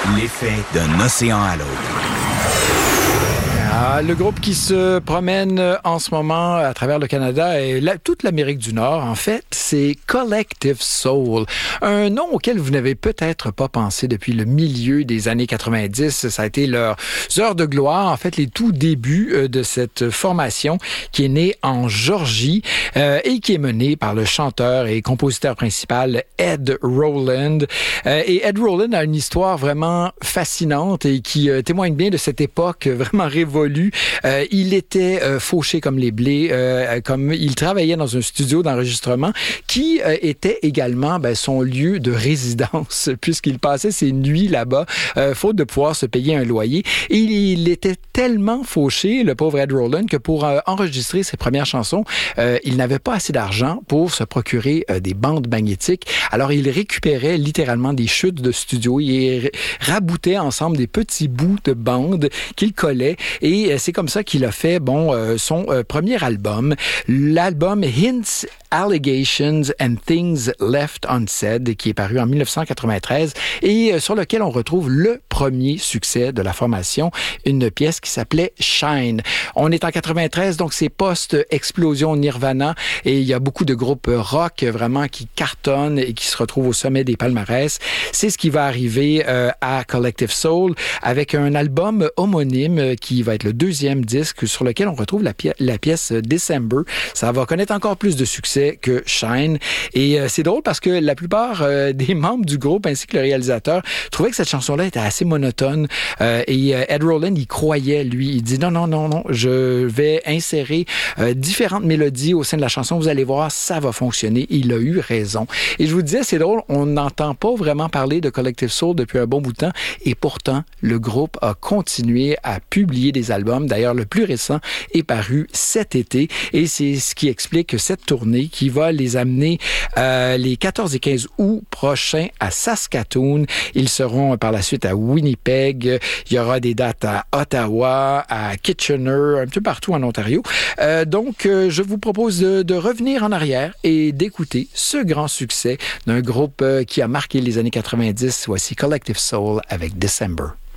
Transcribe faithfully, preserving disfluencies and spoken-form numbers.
L'effet d'un océan à l'autre. Ah, le groupe qui se promène en ce moment à travers le Canada et la, toute l'Amérique du Nord, en fait, c'est Collective Soul. Un nom auquel vous n'avez peut-être pas pensé depuis le milieu des années quatre-vingt-dix. Ça a été leurs heures de gloire, en fait, les tout débuts de cette formation qui est née en Georgie euh, et qui est menée par le chanteur et compositeur principal Ed Roland. Euh, et Ed Roland a une histoire vraiment fascinante et qui euh, témoigne bien de cette époque vraiment révolue. Euh, il était euh, fauché comme les blés, euh, comme il travaillait dans un studio d'enregistrement qui euh, était également ben, son lieu de résidence, puisqu'il passait ses nuits là-bas, euh, faute de pouvoir se payer un loyer. Et il, il était tellement fauché, le pauvre Ed Roland, que pour euh, enregistrer ses premières chansons, euh, il n'avait pas assez d'argent pour se procurer euh, des bandes magnétiques. Alors, il récupérait littéralement des chutes de studio. Il raboutait ensemble des petits bouts de bandes qu'il collait. Et c'est comme ça qu'il a fait bon euh, son euh, premier album, l'album Hints, Allegations and Things Left Unsaid, qui est paru en dix-neuf cent quatre-vingt-treize et euh, sur lequel on retrouve le premier succès de la formation, une pièce qui s'appelait Shine. On est en quatre-vingt-treize, donc c'est post-explosion Nirvana et il y a beaucoup de groupes rock vraiment qui cartonnent et qui se retrouvent au sommet des palmarès. C'est ce qui va arriver euh, à Collective Soul avec un album homonyme qui va être le deuxième disque sur lequel on retrouve la, pi- la pièce December. Ça va connaître encore plus de succès que Shine. Et euh, c'est drôle parce que la plupart euh, des membres du groupe ainsi que le réalisateur trouvaient que cette chanson-là était assez monotone. Euh, et euh, Ed Roland, il croyait, lui. Il dit non, non, non, non, je vais insérer euh, différentes mélodies au sein de la chanson. Vous allez voir, ça va fonctionner. Il a eu raison. Et je vous disais, c'est drôle, on n'entend pas vraiment parler de Collective Soul depuis un bon bout de temps. Et pourtant, le groupe a continué à publier des albums. D'ailleurs, le plus récent est paru cet été et c'est ce qui explique cette tournée qui va les amener euh, les quatorze et quinze août prochains à Saskatoon. Ils seront par la suite à Winnipeg. Il y aura des dates à Ottawa, à Kitchener, un peu partout en Ontario. Euh, donc, euh, je vous propose de, de revenir en arrière et d'écouter ce grand succès d'un groupe euh, qui a marqué les années quatre-vingt-dix. Voici Collective Soul avec December.